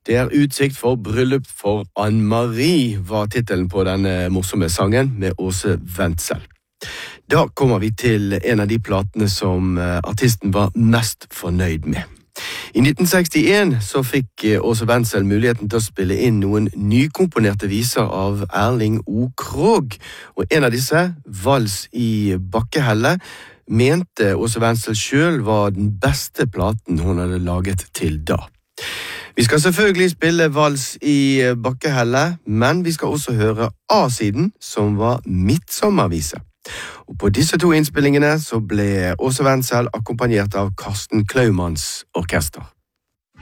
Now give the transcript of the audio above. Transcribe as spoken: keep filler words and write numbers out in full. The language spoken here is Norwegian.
Det er utsikt for bryllup for Anne-Marie, var titelen på denne morsomme sangen med Åse Wendsel. Da kommer vi til en av de platene som artisten var mest fornøyd med. I nitten sekstien så fikk Åse Wendsel muligheten til å spille inn noen nykomponerte viser av Erling O. Krogh, og en av disse, Vals i Bakkehelle, mente Åse Wendsel selv var den beste platen hun hadde laget til da. Vi skal selvfølgelig spille Vals i Bakkehelle, men vi skal også høre A-siden, som var Midtsommervise. Og på disse to innspillingene så ble Åse Wendsel akkompagnert av Karsten Klaumanns orkester.